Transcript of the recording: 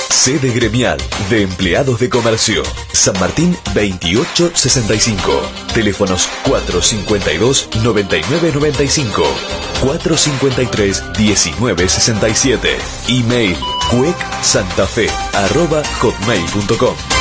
Sede gremial de empleados de comercio. San Martín 2865. Teléfonos 452-9995. 453-1967. Email cuecsantafe@hotmail.com.